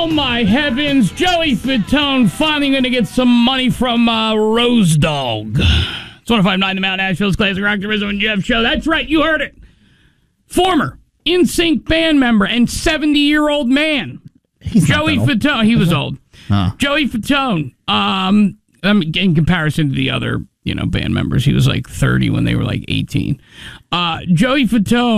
Oh, my heavens. Joey Fatone finally going to get some money from Rose Dog. It's 105.9 The Mount Nashville's Classic Rock, the Rizzo and Jeff show. That's right. You heard it. Former NSYNC band member and 70-year-old man. Joey Fatone. He was old. Joey Fatone. In comparison to the other, band members, he was like 30 when they were like 18. Joey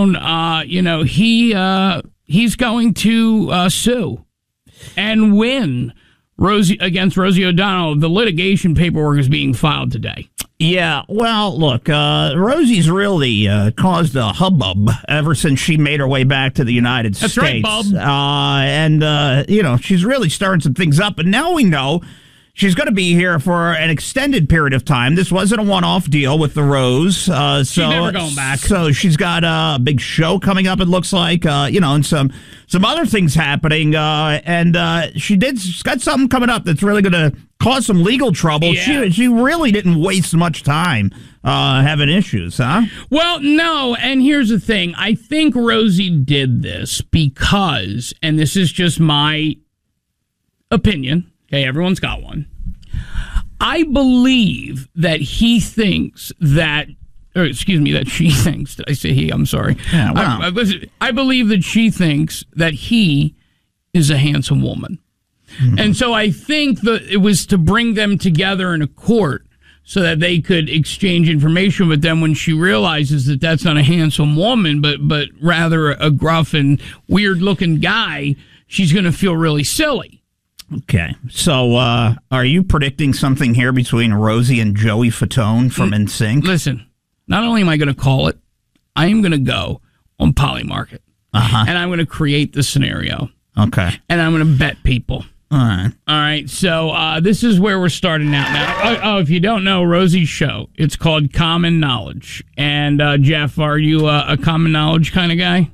Fatone, he's going to sue and win against Rosie O'Donnell. The litigation paperwork is being filed today. Yeah, well, look, Rosie's really caused a hubbub ever since she made her way back to the United States. That's right, Bob. She's really stirring some things up. And now we know she's going to be here for an extended period of time. This wasn't a one-off deal with the Rose. She's never going back. So she's got a big show coming up, it looks like, and some other things happening. She's got something coming up that's really going to cause some legal trouble. Yeah. She really didn't waste much time having issues, huh? Well, no, and here's the thing. I think Rosie did this because, and this is just my opinion, okay, everyone's got one. I believe that he thinks that, that she thinks, did I say he? I'm sorry. Yeah, wow. I believe that she thinks that he is a handsome woman. Mm-hmm. And so I think that it was to bring them together in a court so that they could exchange information. But then when she realizes that that's not a handsome woman, but rather a gruff and weird-looking guy, she's going to feel really silly. Okay. So are you predicting something here between Rosie and Joey Fatone from NSYNC? Listen, not only am I going to call it, I am going to go on Polymarket. And I'm going to create the scenario. Okay. And I'm going to bet people. All right. So this is where we're starting out now. If you don't know, Rosie's show, it's called Common Knowledge. And Jeff, are you a common knowledge kind of guy?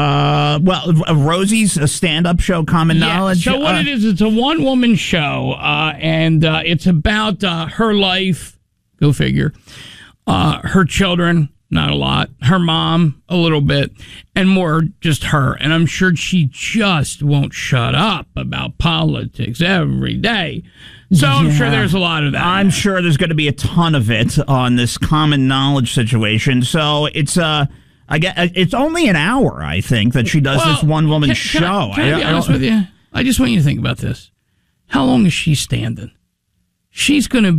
Rosie's a stand-up show, Common Knowledge. So what it is, it's a one-woman show, and it's about her life, go figure, her children, not a lot, her mom, a little bit, and more just her. And I'm sure she just won't shut up about politics every day. So I'm sure there's a lot of that. I'm sure there's going to be a ton of it on this Common Knowledge situation. So it's it's only an hour, I think, that she does this one-woman show. Can I be honest with you? I just want you to think about this. How long is she standing? She's going to